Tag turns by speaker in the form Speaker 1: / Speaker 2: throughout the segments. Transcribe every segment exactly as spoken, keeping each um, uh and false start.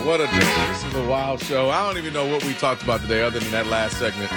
Speaker 1: what a day. This is a wild show. I don't even know what we talked about today other than that last segment.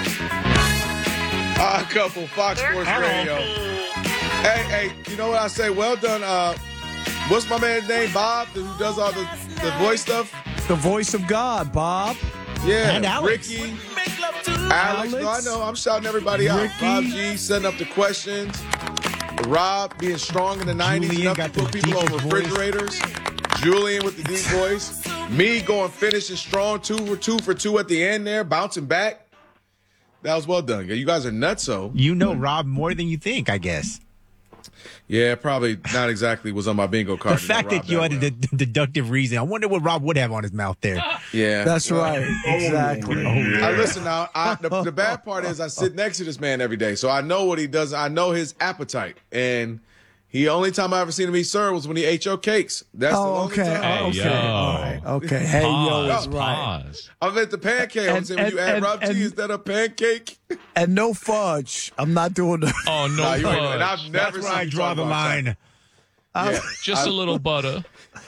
Speaker 1: A couple Fox Sports Radio. Hey, hey, you know what I say? Well done. Uh, what's my man's name? Bob, who does all the, the voice stuff?
Speaker 2: The voice of God, Bob.
Speaker 1: Yeah,
Speaker 2: and Alex.
Speaker 1: Ricky. Alex. No, I know. I'm shouting everybody out.
Speaker 2: Ricky.
Speaker 1: Rob G setting up the questions. Rob being strong in the nineties
Speaker 3: Julian
Speaker 1: enough
Speaker 3: got
Speaker 1: to put
Speaker 3: the
Speaker 1: people on
Speaker 3: deepest
Speaker 1: refrigerators. Voice. Julian with the deep voice. Me going finishing strong, two for two for two at the end there, bouncing back. That was well done. You guys are nuts, so.
Speaker 3: You know Rob more than you think, I guess.
Speaker 1: Yeah, probably not exactly was on my bingo card.
Speaker 3: The fact that you had well. a d- deductive reason. I wonder what Rob would have on his mouth there.
Speaker 1: Yeah.
Speaker 2: That's
Speaker 1: well,
Speaker 2: right. Exactly.
Speaker 1: Oh, yeah. I listen now. I, the, the bad part is I sit next to this man every day, so I know what he does. I know his appetite. And the only time I ever seen him eat syrup was when he ate your cakes. That's
Speaker 2: oh,
Speaker 1: the only
Speaker 2: okay.
Speaker 1: time.
Speaker 2: Hey, okay.
Speaker 4: yo.
Speaker 2: All right. Okay. Hey, yo, is right.
Speaker 4: Pause.
Speaker 1: I'm at the pancake. I'm
Speaker 2: And-
Speaker 1: saying, when
Speaker 2: and-
Speaker 1: you add
Speaker 2: and-
Speaker 1: Rob
Speaker 2: and-
Speaker 1: G, is that a pancake?
Speaker 2: And no fudge. I'm not doing that.
Speaker 4: Oh, no
Speaker 1: Nah, you ain't-
Speaker 4: fudge.
Speaker 1: and I've never
Speaker 3: That's
Speaker 1: seen
Speaker 3: where I
Speaker 1: you
Speaker 3: draw
Speaker 1: talk
Speaker 3: the
Speaker 1: about
Speaker 3: line.
Speaker 1: that. Yeah.
Speaker 4: Just a little butter.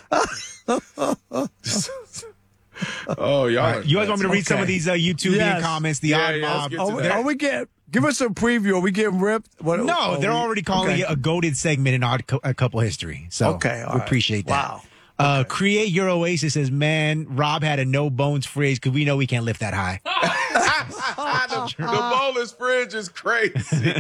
Speaker 1: Oh, y'all.
Speaker 3: Right. You guys want me to read
Speaker 2: Okay.
Speaker 3: some of these uh, YouTube
Speaker 2: Yes.
Speaker 3: comments? The
Speaker 1: Yeah,
Speaker 3: odd
Speaker 1: yeah, let's
Speaker 3: mob.
Speaker 1: get to
Speaker 2: Are we,
Speaker 1: that.
Speaker 2: are we get, give us a preview. Are we getting ripped? What,
Speaker 3: No,
Speaker 2: are
Speaker 3: they're
Speaker 2: we-
Speaker 3: already calling
Speaker 2: okay.
Speaker 3: it a goated segment in odd co- a couple history. So
Speaker 2: Okay, all
Speaker 3: we
Speaker 2: right.
Speaker 3: appreciate that.
Speaker 2: Wow.
Speaker 3: Uh, Create Your Oasis says, man, Rob had a no bones phrase because we know we can't lift that high.
Speaker 1: the, the bowler's fridge is crazy.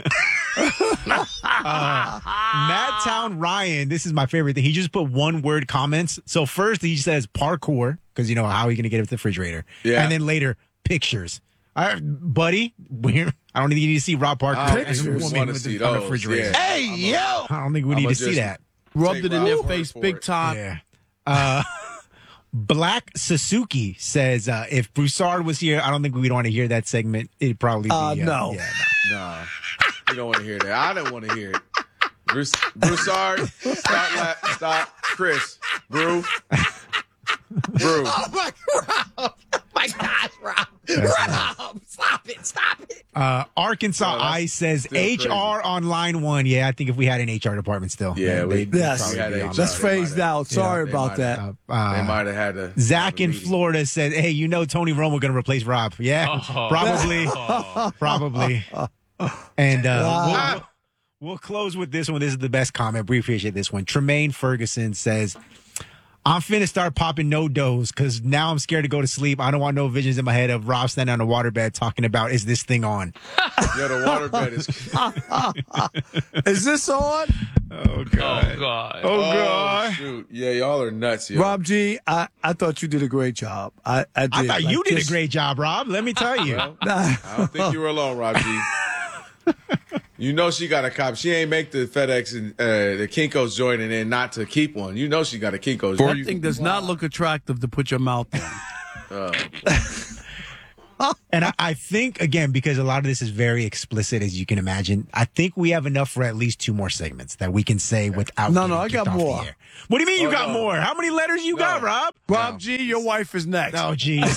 Speaker 3: uh, Madtown Ryan, this is my favorite thing. He just put one word comments. So first he says parkour because you know how are you going to get it with the refrigerator.
Speaker 1: Yeah.
Speaker 3: And then later pictures. All right, buddy, we're, I don't think you need to see Rob Parker
Speaker 1: I
Speaker 3: as a
Speaker 1: just
Speaker 3: woman
Speaker 1: wanna
Speaker 3: with
Speaker 1: see
Speaker 3: the on the
Speaker 1: those,
Speaker 3: refrigerator.
Speaker 1: yeah.
Speaker 2: Hey, yo.
Speaker 3: I don't think we need
Speaker 1: I'ma
Speaker 3: to see
Speaker 1: just-
Speaker 3: that.
Speaker 2: Rubbed
Speaker 1: Take
Speaker 2: it in
Speaker 1: Rob's
Speaker 2: their
Speaker 1: word
Speaker 2: face
Speaker 1: for
Speaker 2: big
Speaker 1: it.
Speaker 2: time.
Speaker 3: Yeah. Uh, Black Suzuki says, uh, if Broussard was here, I don't think we'd want to hear that segment. It'd probably be.
Speaker 2: Uh,
Speaker 3: Uh,
Speaker 2: no.
Speaker 3: Yeah, no.
Speaker 1: Nah, you don't want to hear that. I don't want to hear it. Bruce, Broussard, stop, la- stop, Chris, Brew, Brew.
Speaker 2: Oh, my God. My gosh, Rob. Rob, stop it. Stop it.
Speaker 3: Uh, Arkansas
Speaker 1: Oh, that's
Speaker 3: Ice says
Speaker 1: still
Speaker 3: H R
Speaker 1: crazy.
Speaker 3: on line one. Yeah, I think if we had an H R department still.
Speaker 1: Yeah,
Speaker 3: then
Speaker 1: we-
Speaker 3: they'd
Speaker 2: Yes.
Speaker 3: probably
Speaker 1: We had
Speaker 3: be
Speaker 1: H R.
Speaker 3: on
Speaker 2: That's
Speaker 1: They might
Speaker 2: phased
Speaker 1: have-
Speaker 2: out. Sorry
Speaker 1: they
Speaker 2: about
Speaker 1: might
Speaker 2: that.
Speaker 1: have-
Speaker 3: Uh,
Speaker 1: They
Speaker 3: uh,
Speaker 1: might have had to.
Speaker 3: Zach
Speaker 1: have a
Speaker 3: in
Speaker 1: meeting.
Speaker 3: Florida said, hey, you know Tony Romo going to replace Rob. Yeah,
Speaker 4: Oh.
Speaker 3: probably.
Speaker 4: Oh.
Speaker 3: Probably. And uh,
Speaker 2: Wow.
Speaker 3: we'll, we'll close with this one. This is the best comment. We appreciate this one. Tremaine Ferguson says, I'm finna start popping no dos because now I'm scared to go to sleep. I don't want no visions in my head of Rob standing on a waterbed talking about, is this thing on?
Speaker 1: Yeah, the waterbed is.
Speaker 2: Is this on?
Speaker 3: Oh, God.
Speaker 4: Oh, God.
Speaker 3: Oh,
Speaker 1: Oh,
Speaker 3: God.
Speaker 1: shoot. Yeah, y'all are nuts, yo.
Speaker 2: Rob G, I, I thought you did a great job. I, I, did.
Speaker 3: I thought
Speaker 2: Like,
Speaker 3: you did
Speaker 2: just-
Speaker 3: a great job, Rob. Let me tell you.
Speaker 1: Well,
Speaker 2: Nah.
Speaker 1: I don't think you were alone, Rob G. You know she got a cop. She ain't make the FedEx and uh, the Kinko's joint and then not to keep one. You know she got a Kinko's
Speaker 2: That
Speaker 1: joint.
Speaker 2: thing does not look attractive to put your mouth in.
Speaker 3: And I, I think, again, because a lot of this is very explicit, as you can imagine, I think we have enough for at least two more segments that we can say without.
Speaker 2: No, no,
Speaker 3: getting
Speaker 2: I got
Speaker 3: kicked off the
Speaker 2: more.
Speaker 3: air. What do you mean you
Speaker 1: Oh,
Speaker 3: got
Speaker 1: no.
Speaker 3: more? How many letters you got, Rob?
Speaker 2: Rob G, your wife is next.
Speaker 3: Oh, jeez.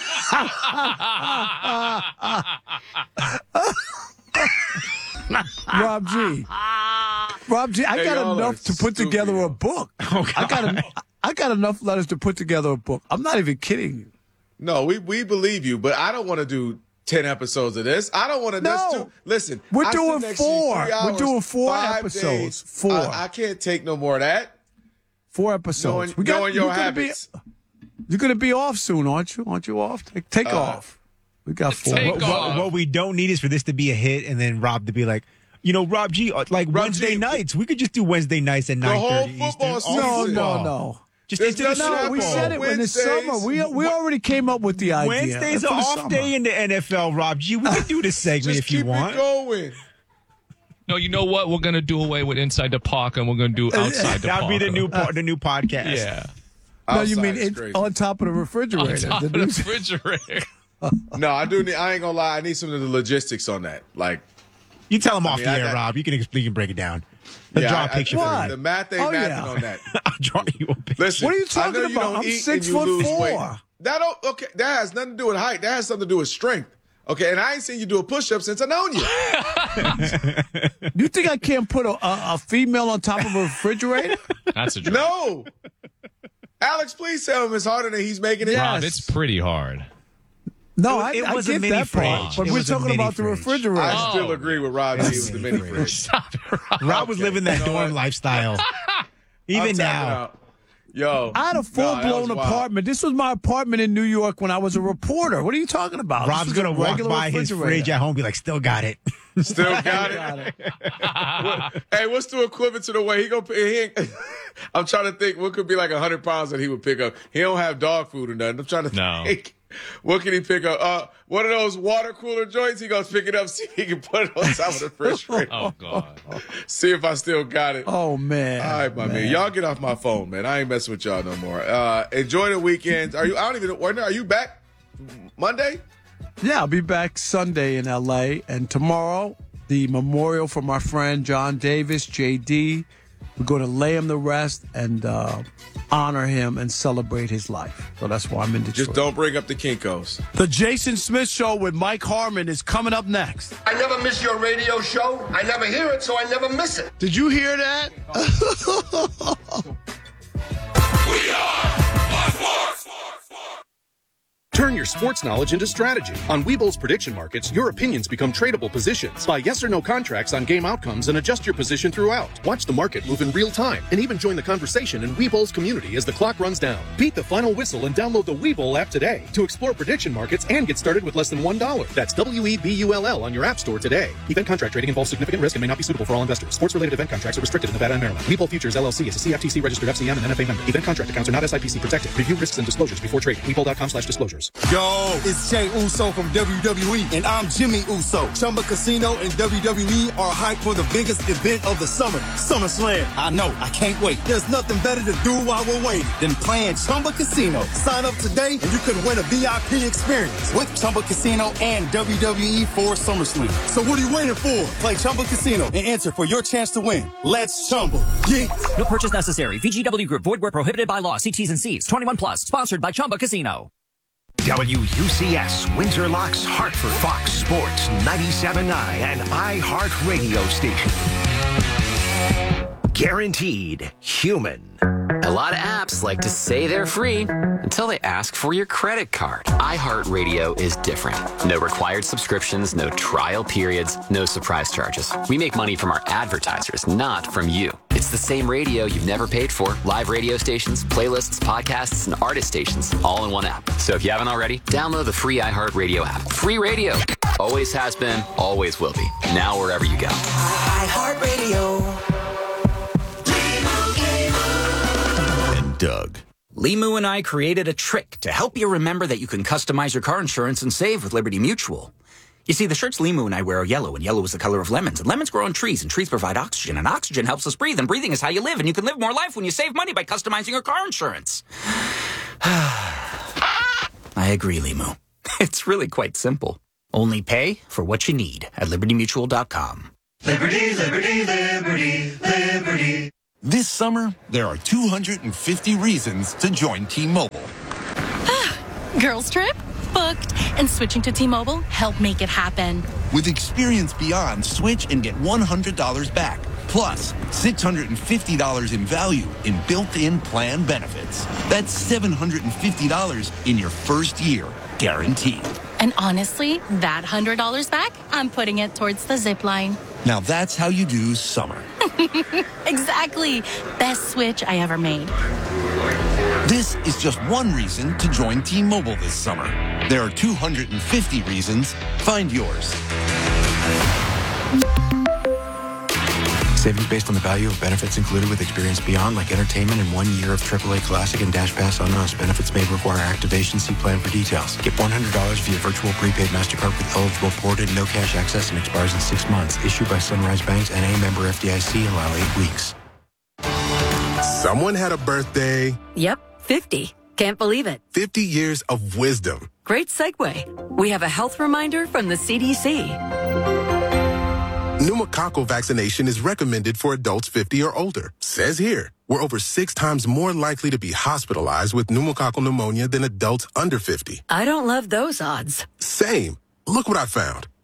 Speaker 2: Rob G. Rob G, I
Speaker 1: Hey,
Speaker 2: got
Speaker 1: y'all
Speaker 2: enough
Speaker 1: are
Speaker 2: to put
Speaker 1: stupid,
Speaker 2: together
Speaker 1: yo.
Speaker 2: a book.
Speaker 3: Oh,
Speaker 2: I got en- I got enough letters to put together a book. I'm not even kidding you.
Speaker 1: No, we, we believe you, but I don't want to do ten episodes of this. I don't want to.
Speaker 2: No.
Speaker 1: Do, listen,
Speaker 2: We're
Speaker 1: I sit
Speaker 2: doing
Speaker 1: next to you
Speaker 2: four.
Speaker 1: three
Speaker 2: We're
Speaker 1: hours,
Speaker 2: doing four
Speaker 1: five
Speaker 2: episodes.
Speaker 1: days.
Speaker 2: Four.
Speaker 1: I, I can't take no more of that.
Speaker 2: Four episodes.
Speaker 1: Knowing,
Speaker 2: We got-
Speaker 1: knowing your
Speaker 2: you're gonna be-
Speaker 1: habits.
Speaker 2: You're going to be off soon, aren't you? Aren't you off? Take, take
Speaker 1: Uh,
Speaker 2: off. We got four.
Speaker 4: Take
Speaker 3: what,
Speaker 4: off.
Speaker 3: what, what we don't need is for this to be a hit and then Rob to be like, you know, Rob G, uh, like Wednesday
Speaker 1: G,
Speaker 3: nights. We could just do Wednesday nights at
Speaker 1: The
Speaker 3: nine
Speaker 1: whole
Speaker 3: thirty
Speaker 1: football
Speaker 3: Eastern.
Speaker 1: season.
Speaker 3: All
Speaker 2: No, no,
Speaker 3: football.
Speaker 2: no.
Speaker 3: Just
Speaker 1: There's
Speaker 3: into the
Speaker 1: nothing
Speaker 3: Super
Speaker 2: No,
Speaker 3: Bowl.
Speaker 2: we said it in the
Speaker 1: Wednesdays.
Speaker 2: summer. We we already came up with the idea.
Speaker 3: Wednesday's an
Speaker 2: For the
Speaker 3: off
Speaker 2: summer.
Speaker 3: day in the N F L, Rob G. We can do this segment
Speaker 1: Just
Speaker 3: if you
Speaker 1: keep
Speaker 3: want.
Speaker 1: it going.
Speaker 4: No, you know what? We're going to do away with Inside the Park and we're going to do Outside the
Speaker 3: That'll
Speaker 4: Park.
Speaker 3: be the new po- the new podcast.
Speaker 4: Yeah.
Speaker 2: No, you
Speaker 1: Outside
Speaker 2: mean
Speaker 1: is
Speaker 2: it's
Speaker 1: crazy.
Speaker 2: on top of the
Speaker 4: On
Speaker 2: refrigerator.
Speaker 4: top
Speaker 2: The
Speaker 4: of the
Speaker 2: new-
Speaker 4: refrigerator.
Speaker 1: No, I do. Need, I ain't gonna lie. I need some of the logistics on that. Like,
Speaker 3: You tell him off
Speaker 1: mean,
Speaker 3: the
Speaker 1: I
Speaker 3: air,
Speaker 1: got-
Speaker 3: Rob. You can explain, you can break it down. Let's
Speaker 1: yeah,
Speaker 3: draw
Speaker 1: I-
Speaker 3: a picture
Speaker 1: I,
Speaker 3: for
Speaker 2: What?
Speaker 3: you.
Speaker 1: The math ain't
Speaker 2: Oh,
Speaker 1: mathing
Speaker 2: yeah.
Speaker 1: on that.
Speaker 3: I'll draw you a picture.
Speaker 1: Listen,
Speaker 2: What are you
Speaker 1: I
Speaker 2: talking
Speaker 1: know you
Speaker 2: about?
Speaker 1: don't
Speaker 2: I'm
Speaker 1: eat
Speaker 2: six
Speaker 1: and you
Speaker 2: foot
Speaker 1: lose
Speaker 2: four.
Speaker 1: weight. That don't okay. That has nothing to do with height. That has something to do with strength. Okay, and I ain't seen you do a push up since I known you.
Speaker 2: You think I can't put a, a, a female on top of a refrigerator?
Speaker 4: That's a joke.
Speaker 1: No, Alex, please tell him it's harder than he's making it.
Speaker 4: Rob, it's pretty hard.
Speaker 5: No,
Speaker 3: It-
Speaker 5: I,
Speaker 3: it
Speaker 5: I
Speaker 3: was a
Speaker 5: get
Speaker 3: mini
Speaker 5: that part,
Speaker 3: fridge.
Speaker 5: but
Speaker 3: It
Speaker 5: we're
Speaker 3: was a
Speaker 5: talking
Speaker 3: mini
Speaker 5: about the
Speaker 3: fridge.
Speaker 5: refrigerator.
Speaker 1: I still
Speaker 4: Oh.
Speaker 1: agree with Rob. G. It was the mini fridge.
Speaker 4: Stop it, Rob.
Speaker 3: Rob was living that
Speaker 1: You know
Speaker 3: dorm
Speaker 1: what?
Speaker 3: lifestyle.
Speaker 1: I'm
Speaker 3: Even
Speaker 1: tapping
Speaker 3: now.
Speaker 1: out. Yo.
Speaker 5: I had a
Speaker 1: nah,
Speaker 5: full
Speaker 1: that
Speaker 5: blown
Speaker 1: was wild.
Speaker 5: apartment. This was my apartment in New York when I was a reporter. What are you talking about?
Speaker 3: Rob's
Speaker 5: This was
Speaker 3: going
Speaker 5: a
Speaker 3: to walk
Speaker 5: regular
Speaker 3: by his
Speaker 5: refrigerator.
Speaker 3: fridge at home and be like, still got it.
Speaker 1: Still got it. What- hey, what's the equivalent to the way he go? He ain't, I'm trying to think. What could be like a hundred pounds that he would pick up? He don't have dog food or nothing. I'm trying to
Speaker 4: No.
Speaker 1: think. What can he pick up? Uh, one of those water cooler joints. He goes pick it up, see if he can put it on top of the refrigerator.
Speaker 4: Oh, God.
Speaker 1: See if I still got it.
Speaker 5: Oh, man.
Speaker 1: All right, my man. Y'all get off my phone, man. I ain't messing with y'all no more. Uh, enjoy the weekends. Are you? I don't even know. Are you back Monday?
Speaker 5: Yeah, I'll be back Sunday in L A. And tomorrow, the memorial for my friend John Davis, J D. We're going to lay him to rest and uh, honor him and celebrate his life. So that's why I'm in Detroit.
Speaker 1: Just don't bring up the Kinkos.
Speaker 5: The Jason Smith Show with Mike Harmon is coming up next.
Speaker 6: I never miss your radio show. I never hear it, so I never miss it.
Speaker 5: Did you hear that?
Speaker 7: Turn your sports knowledge into strategy. On Webull's prediction markets, your opinions become tradable positions. Buy yes or no contracts on game outcomes and adjust your position throughout. Watch the market move in real time and even join the conversation in Webull's community as the clock runs down. Beat the final whistle and download the Webull app today to explore prediction markets and get started with less than one dollar. That's W E B U L L on your app store today. Event contract trading involves significant risk and may not be suitable for all investors. Sports-related event contracts are restricted in Nevada and Maryland. Webull Futures L L C is a C F T C registered F C M and N F A member. Event contract accounts are not S I P C protected. Review risks and disclosures before trading. Webull.com slash disclosures.
Speaker 8: Yo, it's Jay Uso from W W E, and I'm Jimmy Uso. Chumba Casino and W W E are hyped for the biggest event of the summer, SummerSlam. I know, I can't wait. There's nothing better to do while we're waiting than playing Chumba Casino. Sign up today, and you could win a V I P experience with Chumba Casino and W W E for SummerSlam. So what are you waiting for? Play Chumba Casino and enter for your chance to win. Let's Chumba. Yeah.
Speaker 9: No purchase necessary. V G W Group. Void where prohibited by law. See T's and C's. twenty-one plus. Sponsored by Chumba Casino.
Speaker 10: W U C S, Windsor Locks, Hartford, Fox Sports, ninety-seven point nine, and iHeart Radio Station. Guaranteed human.
Speaker 11: A lot of apps like to say they're free until they ask for your credit card. iHeartRadio is different. No required subscriptions, no trial periods, no surprise charges. We make money from our advertisers, not from you. It's the same radio you've never paid for. Live radio stations, playlists, podcasts, and artist stations, all in one app. So if you haven't already, download the free iHeartRadio app. Free radio. Always has been, always will be. Now wherever you go.
Speaker 12: iHeartRadio.
Speaker 10: Doug.
Speaker 9: Limu and I created a trick to help you remember that you can customize your car insurance and save with Liberty Mutual. You see, the shirts Limu and I wear are yellow, and yellow is the color of lemons. And lemons grow on trees, and trees provide oxygen, and oxygen helps us breathe, and breathing is how you live, and you can live more life when you save money by customizing your car insurance. I agree, Limu. It's really quite simple. Only pay for what you need at liberty mutual dot com.
Speaker 12: Liberty, liberty, liberty, liberty.
Speaker 13: This summer, there are two hundred fifty reasons to join T-Mobile.
Speaker 14: Girls trip? Booked. And switching to T-Mobile helped make it happen.
Speaker 13: With Experience Beyond, switch and get one hundred dollars back. Plus, six hundred fifty dollars in value in built-in plan benefits. That's seven hundred fifty dollars in your first year, guaranteed.
Speaker 14: And honestly, that one hundred dollars back, I'm putting it towards the zip line.
Speaker 13: Now that's how you do summer.
Speaker 14: Exactly. Best switch I ever made.
Speaker 13: This is just one reason to join T-Mobile this summer. There are two hundred fifty reasons. Find yours.
Speaker 15: Savings based on the value of benefits included with Experience Beyond, like entertainment and one year of triple A Classic and Dash Pass on us. Benefits may require activation. See plan for details. Get one hundred dollars via virtual prepaid MasterCard with eligible ported, no cash access, and expires in six months. Issued by Sunrise Banks, N A member F D I C. Allow eight weeks.
Speaker 16: Someone had a birthday.
Speaker 17: Yep, fifty. Can't believe it.
Speaker 16: fifty years of wisdom.
Speaker 17: Great segue. We have a health reminder from the C D C.
Speaker 16: Pneumococcal vaccination is recommended for adults fifty or older. Says here, we're over six times more likely to be hospitalized with pneumococcal pneumonia than adults under fifty.
Speaker 17: I don't love those odds.
Speaker 16: Same. Look what I found.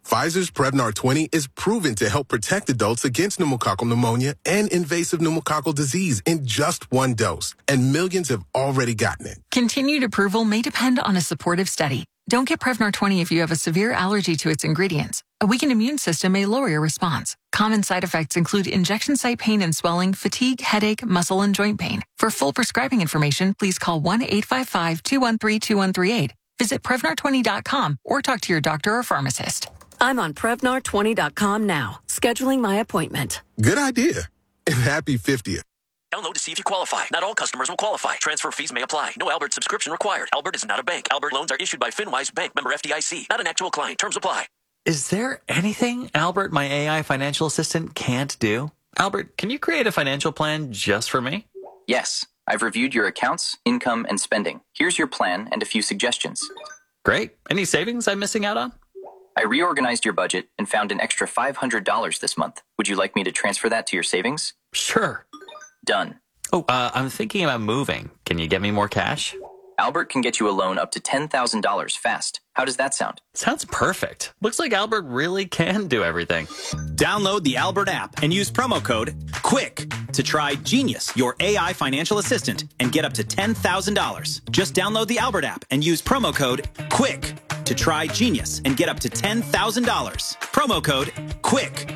Speaker 16: Pfizer's Prevnar twenty is proven to help protect adults against pneumococcal pneumonia and invasive pneumococcal disease in just one dose, and millions have already gotten it.
Speaker 17: Continued approval may depend on a supportive study. Don't get Prevnar twenty if you have a severe allergy to its ingredients. A weakened immune system may lower your response. Common side effects include injection site pain and swelling, fatigue, headache, muscle, and joint pain. For full prescribing information, please call one eight five five, two one three, two one three eight. Visit Prevnar twenty dot com or talk to your doctor or pharmacist. I'm on Prevnar twenty dot com now, scheduling my appointment.
Speaker 16: Good idea. And happy fiftieth.
Speaker 18: Download to see if you qualify. Not all customers will qualify. Transfer fees may apply. No Albert subscription required. Albert is not a bank. Albert loans are issued by FinWise Bank, member F D I C. Not an actual client. Terms apply.
Speaker 19: Is there anything Albert, my A I financial assistant, can't do? Albert, can you create a financial plan just for me?
Speaker 20: Yes. I've reviewed your accounts, income, and spending. Here's your plan and a few suggestions.
Speaker 19: Great. Any savings I'm missing out on?
Speaker 20: I reorganized your budget and found an extra five hundred dollars this month. Would you like me to transfer that to your savings?
Speaker 19: Sure.
Speaker 20: Done.
Speaker 19: Oh, uh, I'm thinking about moving. Can you get me more cash?
Speaker 20: Albert can get you a loan up to ten thousand dollars fast. How does that sound?
Speaker 19: Sounds perfect. Looks like Albert really can do everything.
Speaker 21: Download the Albert app and use promo code QUICK to try Genius, your A I financial assistant, and get up to ten thousand dollars. Just download the Albert app and use promo code QUICK to try Genius and get up to ten thousand dollars. Promo code QUICK.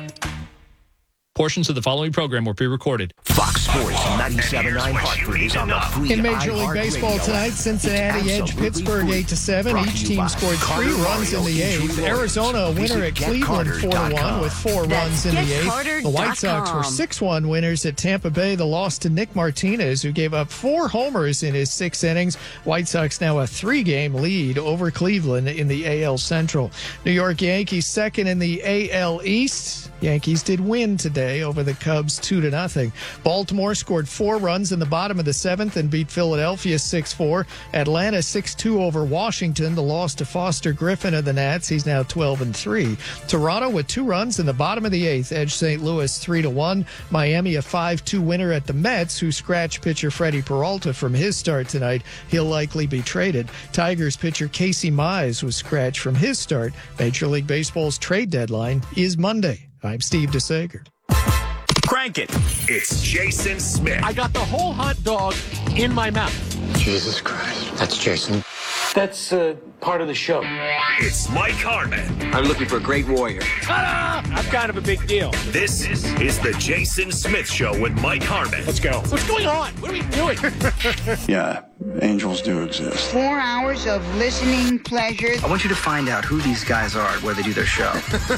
Speaker 4: Portions of the following program were pre-recorded.
Speaker 10: Fox Sports ninety-seven point nine Hartford is on the free
Speaker 22: In Major League Baseball tonight, Cincinnati edged Pittsburgh eight to seven. Each team scored three runs in the eighth. Arizona a winner at Cleveland four to one with four runs in the eighth. The White Sox were six one winners at Tampa Bay. The loss to Nick Martinez, who gave up four homers in his six innings. White Sox now a three-game lead over Cleveland in the A L Central. New York Yankees second in the A L East. Yankees did win today over the Cubs two to nothing. Baltimore scored four runs in the bottom of the seventh and beat Philadelphia six four. Atlanta six two over Washington. The loss to Foster Griffin of the Nats. He's now twelve and three. Toronto with two runs in the bottom of the eighth edged Saint Louis three to one. Miami a five two winner at the Mets, who scratched pitcher Freddie Peralta from his start tonight. He'll likely be traded. Tigers pitcher Casey Mize was scratched from his start. Major League Baseball's trade deadline is Monday. I'm Steve DeSager.
Speaker 10: Crank it. It's Jason Smith.
Speaker 23: I got the whole hot dog in my mouth.
Speaker 15: Jesus Christ. That's Jason.
Speaker 23: That's uh, part of the show.
Speaker 10: It's Mike Harmon.
Speaker 15: I'm looking for a great warrior.
Speaker 23: Ta-da! I'm kind of a big deal.
Speaker 10: This is, is the Jason Smith Show with Mike Harmon.
Speaker 23: Let's go. What's going on? What are we doing?
Speaker 15: Yeah, angels do exist.
Speaker 24: Four hours of listening pleasure.
Speaker 15: I want you to find out who these guys are where they do their show.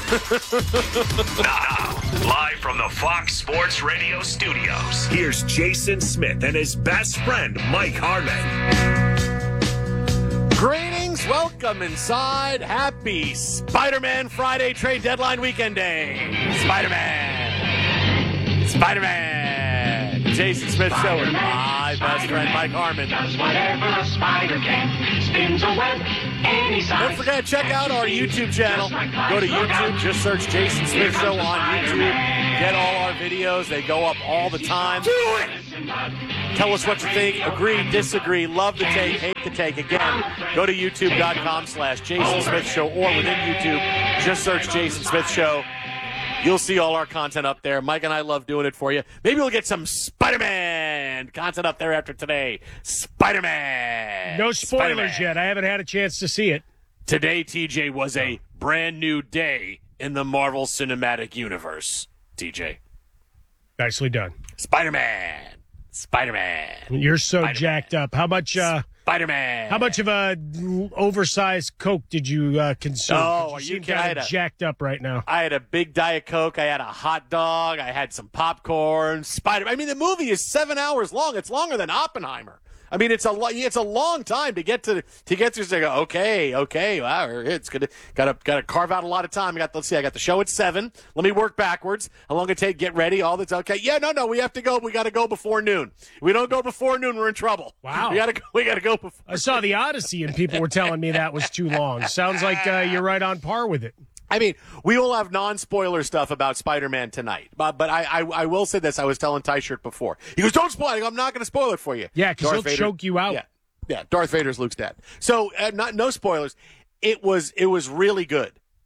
Speaker 10: Now, live from the Fox Sports Radio studios, here's Jason Smith and his best friend, Mike Harmon.
Speaker 23: Greetings, welcome inside. Happy Spider-Man Friday trade deadline weekend day. Spider-Man. Spider-Man. Jason Smith Show with my best friend Mike Harmon.
Speaker 12: Does whatever a spider can. Spins a web any size.
Speaker 23: Don't forget, check out our YouTube channel. Go to YouTube, just search Jason Smith Show on YouTube. Get all our videos. They go up all the time. Do it! Tell us what you think. Agree, disagree, love the take, hate the take. Again, go to youtube.com slash Jason Smith Show or within YouTube, just search Jason Smith Show. You'll see all our content up there. Mike and I love doing it for you. Maybe we'll get some Spider-Man content up there after today. Spider-Man. No spoilers Spider-Man. yet. I haven't had a chance to see it.
Speaker 1: Today, T J, was a brand new day in the Marvel Cinematic Universe. T J.
Speaker 23: Nicely done.
Speaker 1: Spider-Man. Spider-Man.
Speaker 23: You're so
Speaker 1: Spider-Man.
Speaker 23: jacked up. How much uh
Speaker 1: Spider-Man.
Speaker 23: How much of a oversized Coke did you uh, consume?
Speaker 1: Oh,
Speaker 23: you
Speaker 1: are
Speaker 23: seem
Speaker 1: you kidding? I
Speaker 23: kind
Speaker 1: had
Speaker 23: of
Speaker 1: a-
Speaker 23: jacked up right now.
Speaker 1: I had a big Diet Coke. I had a hot dog. I had some popcorn. Spider. I mean, the movie is seven hours long. It's longer than Oppenheimer. I mean, it's a lo- it's a long time to get to to get through. So I go, okay, okay, wow, it's gonna gotta gotta carve out a lot of time. I got let's see, I got the show at seven. Let me work backwards. How long it take? Get ready. All that's okay. Yeah, no, no, we have to go. We got to go before noon. If we don't go before noon, we're in trouble.
Speaker 23: Wow.
Speaker 1: we gotta go. We gotta go before.
Speaker 23: I saw the Odyssey, and people were telling me that was too long. Sounds like uh, you're right on par with it.
Speaker 1: I mean, we will have non-spoiler stuff about Spider-Man tonight, but but I, I I will say this. I was telling Ty-Shirt before. He goes, "Don't spoil it." I go, I'm not going to spoil it for you.
Speaker 23: Yeah, because he'll
Speaker 1: Vader-
Speaker 23: choke you out.
Speaker 1: Yeah, yeah. Darth Vader's Luke's dad. So uh, not no spoilers. It was it was really good,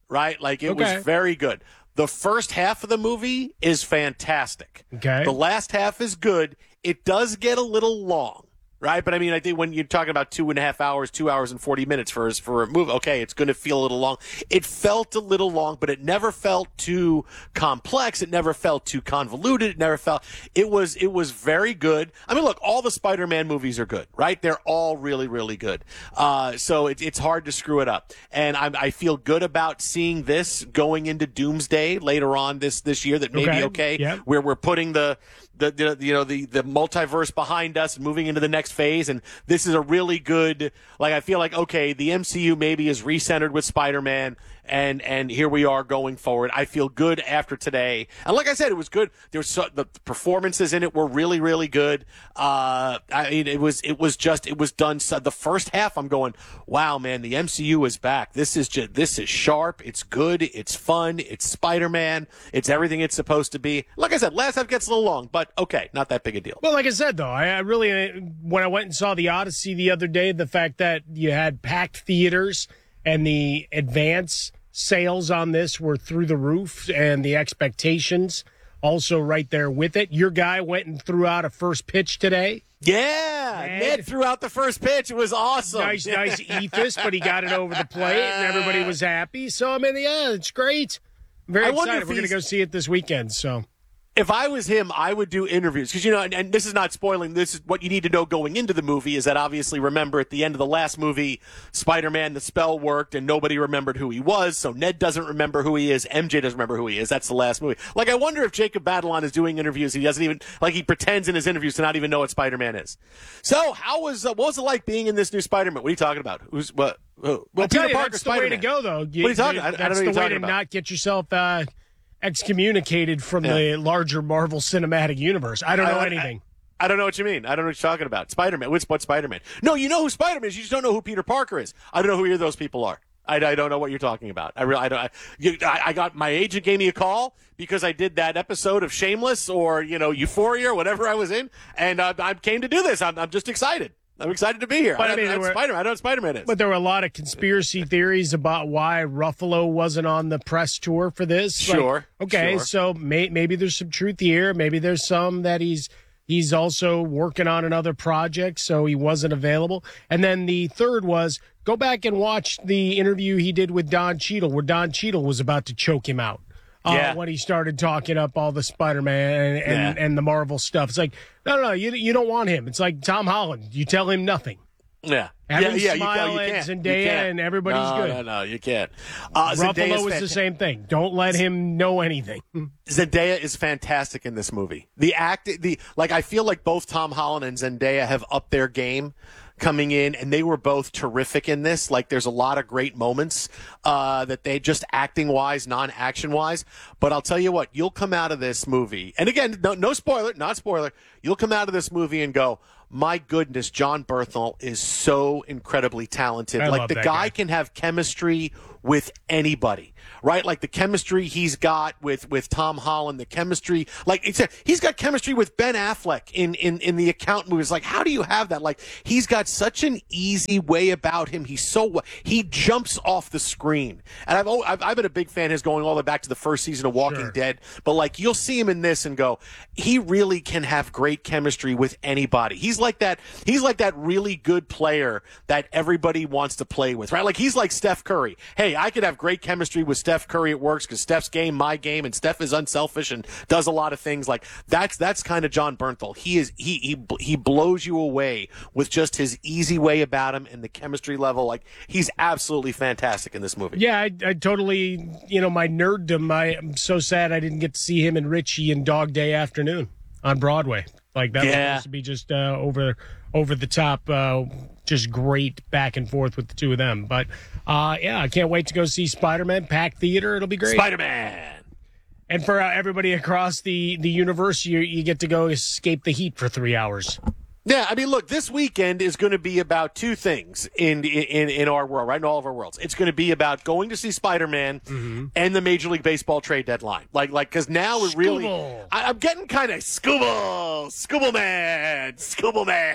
Speaker 23: right? Like, it
Speaker 22: Okay.
Speaker 23: was very good. The first half of the movie is fantastic.
Speaker 22: Okay.
Speaker 23: The last half is good. It does get a little long, right? But I mean, I think when you're talking about two and a half hours, two hours and forty minutes for for a movie, okay, it's going to feel a little long. It felt a little long, but it never felt too complex. It never felt too convoluted. It never felt. It was it was very good. I mean, look, all the Spider-Man movies are good, right? They're all really really good. Uh, so it, it's hard to screw it up. And I, I feel good about seeing this going into Doomsday later on this this year. That may
Speaker 22: Okay.
Speaker 23: be okay.
Speaker 22: Yep.
Speaker 23: Where we're putting the. The, the you know the the multiverse behind us and moving into the next phase, and this is a really good, like, I feel like, okay, the M C U maybe is recentered with Spider-Man, and and here we are going forward. I feel good after today, and like I said, it was good. There was so, the performances in it were really really good. Uh, I mean, it was it was just it was done. So the first half, I'm going, wow, man, the M C U is back. This is just this is sharp. It's good. It's fun. It's Spider-Man. It's everything it's supposed to be. Like I said, last half gets a little long, but okay, not that big a deal.
Speaker 22: Well, like I said, though, I, I really, uh, when I went and saw the Odyssey the other day, the fact that you had packed theaters and the advance sales on this were through the roof, and the expectations also right there with it. Your guy went and threw out a first pitch today.
Speaker 23: Yeah, Ned, Ned threw out the first pitch. It was awesome.
Speaker 22: Nice, nice ethos, but he got it over the plate, and everybody was happy. So, I mean, yeah, it's great. I'm very
Speaker 23: I wonder
Speaker 22: excited.
Speaker 23: if
Speaker 22: We're going to
Speaker 23: he's-
Speaker 22: go see it this weekend, so.
Speaker 23: If I was him, I would do interviews because, you know, and, and this is not spoiling. This is what you need to know going into the movie is that obviously, remember, at the end of the last movie, Spider-Man, the spell worked and nobody remembered who he was. So Ned doesn't remember who he is. M J doesn't remember who he is. That's the last movie. Like, I wonder if Jacob Batalon is doing interviews. He doesn't even, like, he pretends in his interviews to not even know what Spider-Man is. So how was, uh, what was it like being in this new Spider-Man? What are you talking about? Who's, what? Who? Well,
Speaker 22: I'll tell
Speaker 23: Peter
Speaker 22: you,
Speaker 23: Parker,
Speaker 22: that's the way to
Speaker 23: Spider-Man.
Speaker 22: go, though.
Speaker 23: What are you talking? I, I don't know
Speaker 22: That's
Speaker 23: what you're
Speaker 22: the way
Speaker 23: talking
Speaker 22: to
Speaker 23: about.
Speaker 22: not get yourself uh, excommunicated from
Speaker 23: Yeah.
Speaker 22: the larger Marvel Cinematic Universe. I don't know
Speaker 23: I- I-
Speaker 22: anything.
Speaker 23: I don't know what you mean. I don't know what you're talking about. Spider-Man. What's what Spider-Man? No, you know who Spider-Man is. You just don't know who Peter Parker is. I don't know who either of those people are. I, I don't know what you're talking about. I really, I don't. I, you, I, I got my agent gave me a call because I did that episode of Shameless or you know Euphoria or whatever I was in, and uh, I came to do this. I'm, I'm just excited. I'm excited to be here.
Speaker 22: But,
Speaker 23: I,
Speaker 22: I mean,
Speaker 23: I,
Speaker 22: there were-
Speaker 23: Spider-Man. I know what Spider-Man is.
Speaker 22: But there were a lot of conspiracy theories about why Ruffalo wasn't on the press tour for this. Like,
Speaker 23: Sure,
Speaker 22: okay,
Speaker 23: sure.
Speaker 22: so may, maybe there's some truth here. Maybe there's some that he's he's also working on another project, so he wasn't available. And then the third was go back and watch the interview he did with Don Cheadle, where Don Cheadle was about to choke him out. Uh,
Speaker 23: Yeah.
Speaker 22: when he started talking up all the Spider-Man and, and,
Speaker 23: Yeah.
Speaker 22: and the Marvel stuff. It's like, no, no, no, you, you don't want him. It's like Tom Holland. You tell him nothing.
Speaker 23: Yeah.
Speaker 22: Have
Speaker 23: yeah,
Speaker 22: him
Speaker 23: yeah,
Speaker 22: smile
Speaker 23: you, you
Speaker 22: at
Speaker 23: can't. You
Speaker 22: Zendaya
Speaker 23: can't.
Speaker 22: and everybody's
Speaker 23: no,
Speaker 22: good.
Speaker 23: No, no, you can't. Uh,
Speaker 22: Ruffalo
Speaker 23: Zendaya's
Speaker 22: was the
Speaker 23: fanta-
Speaker 22: same thing. Don't let him know anything.
Speaker 23: Zendaya is fantastic in this movie. The act, the like, I feel like both Tom Holland and Zendaya have upped their game coming in, and they were both terrific in this. Like, there's a lot of great moments uh, that they just acting wise, non action wise. But I'll tell you what, you'll come out of this movie, and again, no, no spoiler, not spoiler. You'll come out of this movie and go, my goodness, John Bernthal is so incredibly talented.
Speaker 22: I
Speaker 23: like
Speaker 22: love
Speaker 23: the
Speaker 22: that
Speaker 23: guy
Speaker 22: guy.
Speaker 23: can have chemistry with anybody, right? Like the chemistry he's got with, with Tom Holland, the chemistry, like it's a, he's got chemistry with Ben Affleck in, in, in the Accountant movies. Like, how do you have that? Like, he's got such an easy way about him. He's so, he jumps off the screen. And I've, al- I've, I've been a big fan of his going all the way back to the first season of Walking
Speaker 22: Sure.
Speaker 23: Dead. But like, you'll see him in this and go, he really can have great chemistry with anybody. He's like that, he's like that really good player that everybody wants to play with, right? Like, he's like Steph Curry. Hey, I could have great chemistry with Steph Curry. It works because Steph's game, my game, and Steph is unselfish and does a lot of things. Like, that's that's kind of John Bernthal. He is he he he blows you away with just his easy way about him and the chemistry level. Like, he's absolutely fantastic in this movie.
Speaker 22: Yeah, I, I totally, you know, my nerddom. I, I'm so sad I didn't get to see him and Richie in Dog Day Afternoon on Broadway. Like, that was
Speaker 23: Yeah.
Speaker 22: supposed to be just uh, over over the top, uh, just great back and forth with the two of them. But, uh, yeah, I can't wait to go see Spider-Man, packed theater. It'll be great.
Speaker 23: Spider-Man.
Speaker 22: And for uh, everybody across the, the universe, you, you get to go escape the heat for three hours.
Speaker 23: Yeah, I mean, look, this weekend is going to be about two things in in in our world, right? In all of our worlds, it's going to be about going to see Spider-Man mm-hmm. and the Major League Baseball trade deadline. Like, like because now it really, I, I'm getting kind of Scooble, Scooble man, Scooble man,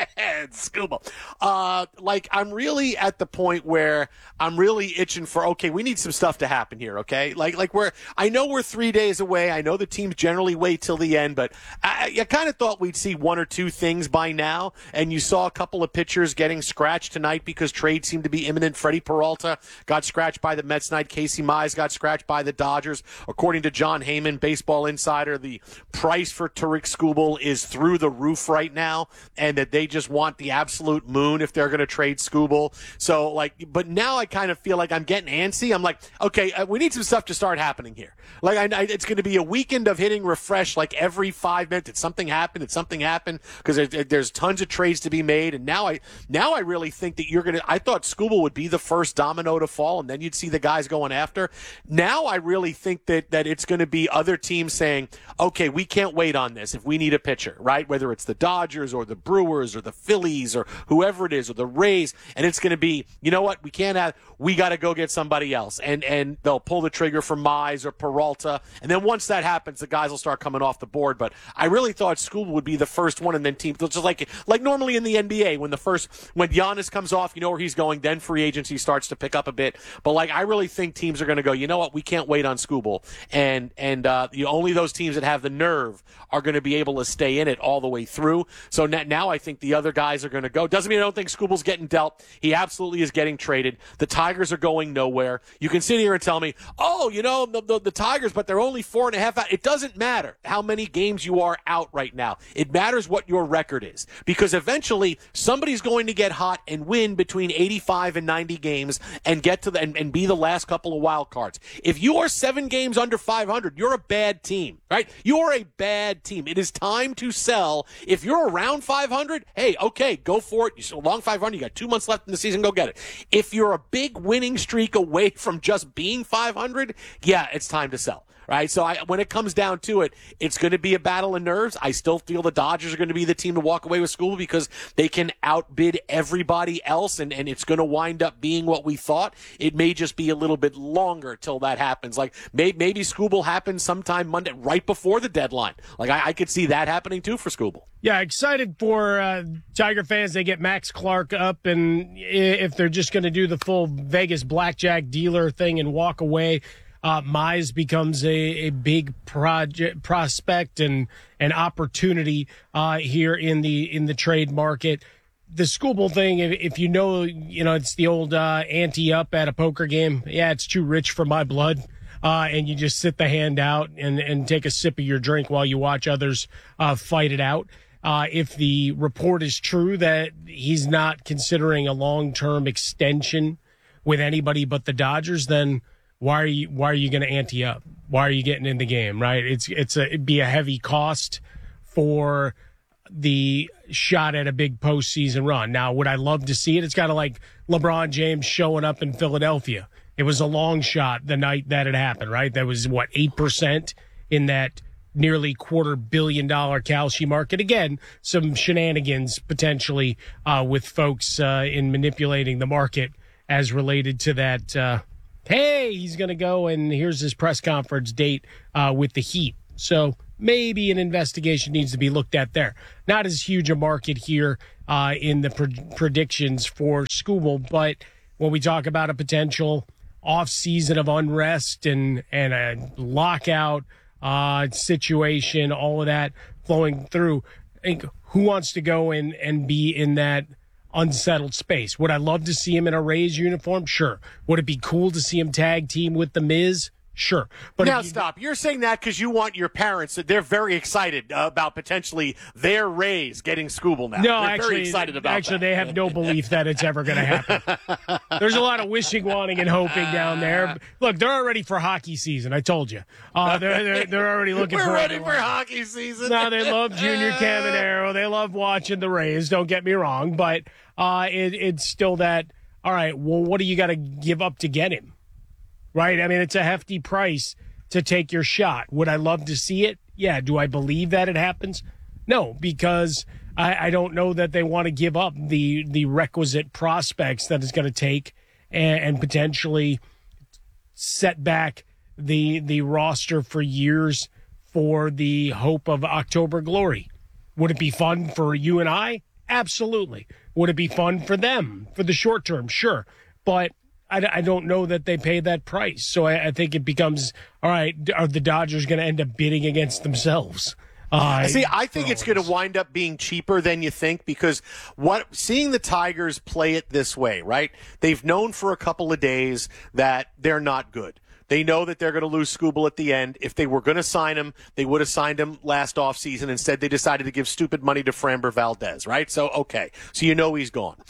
Speaker 23: Scooble. Uh, like I'm really at the point where I'm really itching for. Okay, we need some stuff to happen here. Okay, like like we're I know we're three days away. I know the teams generally wait till the end, but I, I kind of thought we'd see one or two things by now, and you saw a couple of pitchers getting scratched tonight because trades seemed to be imminent. Freddie Peralta got scratched by the Mets tonight. Casey Mize got scratched by the Dodgers. According to John Heyman, Baseball Insider, the price for Tarik Skubal is through the roof right now, and that they just want the absolute moon if they're going to trade Skubal. So, like, but now I kind of feel like I'm getting antsy. I'm like, okay, uh, we need some stuff to start happening here. Like, I, I, it's going to be a weekend of hitting refresh like every five minutes. Did something happen? Did something happen? Because there, there's tons of trades to be made, and now I now I really think that you're going to – I thought Skubal would be the first domino to fall, and then you'd see the guys going after. Now I really think that, that it's going to be other teams saying, okay, we can't wait on this if we need a pitcher, right? Whether it's the Dodgers or the Brewers or the Phillies or whoever it is or the Rays, and it's going to be, you know what, we can't have – we got to go get somebody else, and, and they'll pull the trigger for Mize or Peralta, and then once that happens, the guys will start coming off the board. But I really thought Skubal would be the first one, and then teams – just like Like normally in the N B A, when the first, when Giannis comes off, you know where he's going, then free agency starts to pick up a bit. But like, I really think teams are going to go, you know what, we can't wait on Skubal. And, and, uh, the, only those teams that have the nerve are going to be able to stay in it all the way through. So now I think the other guys are going to go. Doesn't mean I don't think Skubal's getting dealt. He absolutely is getting traded. The Tigers are going nowhere. You can sit here and tell me, oh, you know, the, the, the Tigers, but they're only four and a half out. It doesn't matter how many games you are out right now. It matters what your record is. Because eventually somebody's going to get hot and win between eighty-five and ninety games and get to the and, and be the last couple of wild cards. If you are seven games under five hundred, you're a bad team, right? You're a bad team. It is time to sell. If you're around five hundred, hey, okay, go for it. You're along five hundred. You got two months left in the season. Go get it. If you're a big winning streak away from just being five hundred, yeah, it's time to sell. Right, so I, when it comes down to it, it's going to be a battle of nerves. I still feel the Dodgers are going to be the team to walk away with Skubal because they can outbid everybody else, and, and it's going to wind up being what we thought. It may just be a little bit longer till that happens. Like may, maybe Skubal happens sometime Monday, right before the deadline. Like I, I could see that happening too for Skubal.
Speaker 2: Yeah, excited for uh, Tiger fans. They get Max Clark up, and if they're just going to do the full Vegas blackjack dealer thing and walk away. Uh, Mize becomes a, a big project prospect and an opportunity uh, here in the in the trade market. The Skubal thing, if, if you know, you know, it's the old uh, ante up at a poker game. Yeah, it's too rich for my blood. Uh, and you just sit the hand out and, and take a sip of your drink while you watch others uh, fight it out. Uh, if the report is true that he's not considering a long-term extension with anybody but the Dodgers, then Why are you why are you going to ante up? Why are you getting in the game, right? It's it's a it'd be a heavy cost for the shot at a big postseason run. Now, would I love to see it? It's kind of like LeBron James showing up in Philadelphia. It was a long shot the night that it happened, right? That was what eight percent in that nearly quarter billion dollar Kalshi market. Again, some shenanigans potentially uh, with folks uh, in manipulating the market as related to that. Uh, Hey, he's going to go, and here's his press conference date uh, with the Heat. So maybe an investigation needs to be looked at there. Not as huge a market here uh, in the pre- predictions for Skubal, but when we talk about a potential off-season of unrest and, and a lockout uh, situation, all of that flowing through, I think who wants to go in and be in that unsettled space? Would I love to see him in a Rays uniform? Sure. Would it be cool to see him tag team with the Miz? Sure. But
Speaker 23: now
Speaker 2: you,
Speaker 23: stop. You're saying that because you want your parents, they're very excited uh, about potentially their Rays getting Skubal now.
Speaker 2: No,
Speaker 23: they're
Speaker 2: actually,
Speaker 23: very excited about
Speaker 2: actually
Speaker 23: that.
Speaker 2: they have no belief that it's ever going to happen. There's a lot of wishing, wanting, and hoping down there. Look, they're already for hockey season. I told you. Uh, they're, they're they're already looking
Speaker 23: We're
Speaker 2: for.
Speaker 23: We're ready
Speaker 2: everyone.
Speaker 23: for hockey season.
Speaker 2: No, they love Junior Caminero. They love watching the Rays. Don't get me wrong, but uh, it, it's still that. All right. Well, what do you got to give up to get him? Right. I mean, it's a hefty price to take your shot. Would I love to see it? Yeah. Do I believe that it happens? No, because I, I don't know that they want to give up the the requisite prospects that it's going to take and, and potentially set back the the roster for years for the hope of October glory. Would it be fun for you and I? Absolutely. Would it be fun for them for the short term? Sure. But I, I don't know that they pay that price. So I, I think it becomes, all right, are the Dodgers going to end up bidding against themselves? Uh,
Speaker 23: See, I think it's going to wind up being cheaper than you think because what seeing the Tigers play it this way, right? They've known for a couple of days that they're not good. They know that they're going to lose Skubal at the end. If they were going to sign him, they would have signed him last offseason. Instead, they decided to give stupid money to Framber Valdez, right? So, okay. So you know he's gone.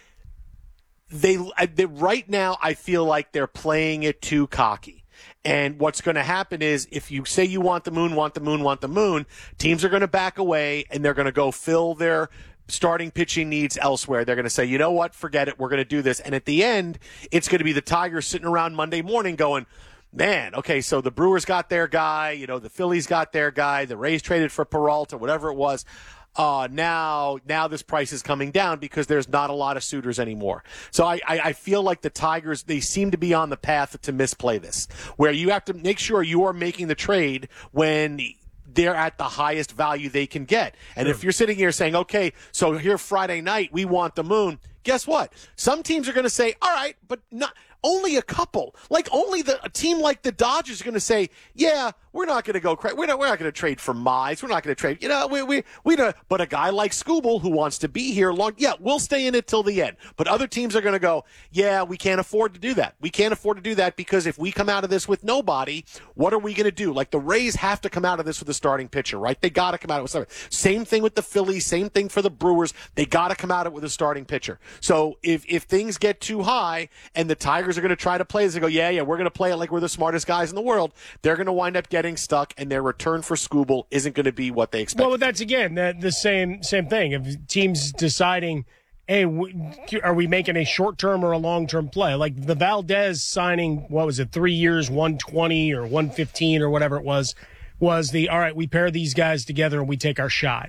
Speaker 23: They, they right now, I feel like they're playing it too cocky. And what's going to happen is if you say you want the moon, want the moon, want the moon, teams are going to back away and they're going to go fill their starting pitching needs elsewhere. They're going to say, you know what, forget it. We're going to do this. And at the end, it's going to be the Tigers sitting around Monday morning going, man, okay, so the Brewers got their guy, you know, the Phillies got their guy, the Rays traded for Peralta, whatever it was. Uh, now, now this price is coming down because there's not a lot of suitors anymore. So I, I, I feel like the Tigers, they seem to be on the path to misplay this, where you have to make sure you are making the trade when they're at the highest value they can get. And sure. If you're sitting here saying, okay, so here Friday night, we want the moon, guess what? Some teams are going to say, all right, but not only a couple. Like only the a team like the Dodgers are going to say, yeah, we're not going to go crazy. We're not, we're not going to trade for Mize. We're not going to trade, you know, we, we, we don't, but a guy like Skubal who wants to be here long, yeah, we'll stay in it till the end. But other teams are going to go, yeah, we can't afford to do that. We can't afford to do that because if we come out of this with nobody, what are we going to do? Like the Rays have to come out of this with a starting pitcher, right? They got to come out with something. Same thing with the Phillies, same thing for the Brewers. They got to come out of it with a starting pitcher. So if, if things get too high and the Tigers are going to try to play this and go, yeah, yeah, we're going to play it like we're the smartest guys in the world, they're going to wind up getting stuck, and their return for Skubal isn't going to be what they expect.
Speaker 2: Well, but that's, again, the, the same same thing. If teams deciding, hey, are we making a short-term or a long-term play? Like the Valdez signing, what was it, three years, one twenty or one fifteen or whatever it was, was the, all right, we pair these guys together and we take our shot.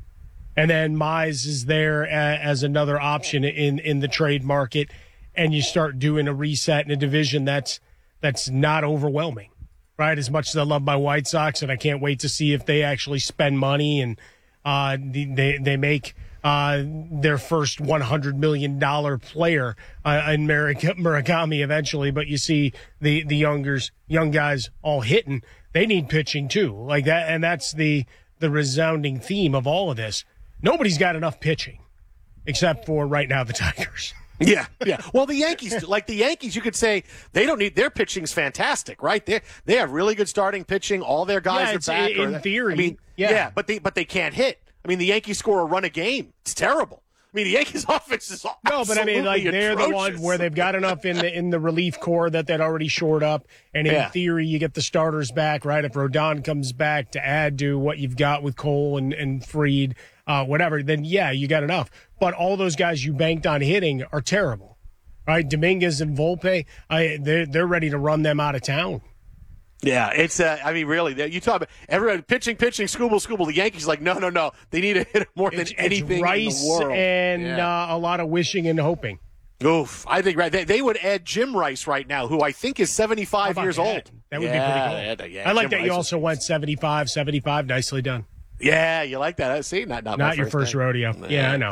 Speaker 2: And then Mize is there as another option in, in the trade market, and you start doing a reset in a division that's that's not overwhelming, right? As much as I love my White Sox, and I can't wait to see if they actually spend money and uh, they they make uh, their first one hundred million dollars player uh, in Murakami eventually. But you see the the youngers, young guys all hitting. They need pitching too, like that, and that's the the resounding theme of all of this. Nobody's got enough pitching, except for right now the Tigers.
Speaker 23: Yeah, yeah. Well, the Yankees, like the Yankees, you could say they don't need their pitching's fantastic, right? They they have really good starting pitching. All their guys
Speaker 2: yeah,
Speaker 23: are back.
Speaker 2: In
Speaker 23: or,
Speaker 2: theory,
Speaker 23: I mean,
Speaker 2: yeah.
Speaker 23: yeah, but they but they can't hit. I mean, the Yankees score a run a game. It's terrible. I mean, the Yankees' offense is
Speaker 2: no, but I mean, like they're
Speaker 23: atrocious.
Speaker 2: the one where they've got enough in the in the relief core that they'd already shored up, and in
Speaker 23: yeah.
Speaker 2: theory, you get the starters back, right? If Rodon comes back to add to what you've got with Cole and and Fried, uh, whatever, then yeah, you got enough. But all those guys you banked on hitting are terrible, right? Dominguez and Volpe, I, they're they're ready to run them out of town.
Speaker 23: Yeah, it's, uh, I mean, really, you talk about everyone pitching, pitching, Skubal, Skubal. The Yankees like, no, no, no. They need to hit it more
Speaker 2: It's,
Speaker 23: than anything
Speaker 2: it's Rice
Speaker 23: in the world.
Speaker 2: and
Speaker 23: yeah.
Speaker 2: uh, a lot of wishing and hoping.
Speaker 23: Oof. I think right. They, they would add Jim Rice right now, who I think is seventy-five years
Speaker 2: that?
Speaker 23: old.
Speaker 2: That would
Speaker 23: yeah,
Speaker 2: be pretty cool.
Speaker 23: Yeah, yeah,
Speaker 2: I like
Speaker 23: Jim
Speaker 2: that
Speaker 23: Rice
Speaker 2: you
Speaker 23: is-
Speaker 2: also went seventy-five, seventy-five. Nicely done.
Speaker 23: Yeah, you like that. See, not, not,
Speaker 2: Not
Speaker 23: my
Speaker 2: your
Speaker 23: first
Speaker 2: first
Speaker 23: thing.
Speaker 2: rodeo. Yeah, I know.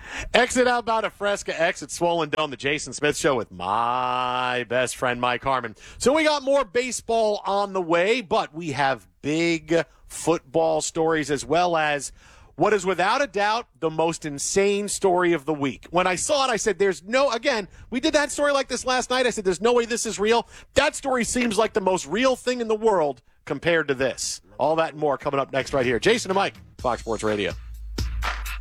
Speaker 23: Exit outbound of Fresca, exit Swollen Dome, the Jason Smith Show with my best friend, Mike Harmon. So we got more baseball on the way, but we have big football stories as well as what is without a doubt the most insane story of the week. When I saw it, I said, there's no, again, we did that story like this last night. I said, there's no way this is real. That story seems like the most real thing in the world compared to this. All that and more coming up next right here. Jason and Mike, Fox Sports Radio.